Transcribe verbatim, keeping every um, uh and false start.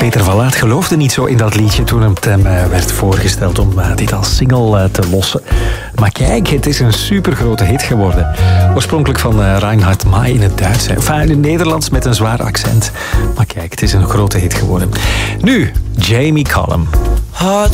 Peter Vallaert geloofde niet zo in dat liedje toen het hem werd voorgesteld om dit als single te lossen. Maar kijk, het is een supergrote hit geworden. Oorspronkelijk van Reinhard May in het Duits. Enfin, in het Nederlands met een zwaar accent. Maar kijk, het is een grote hit geworden. Nu, Jamie Cullum. Hard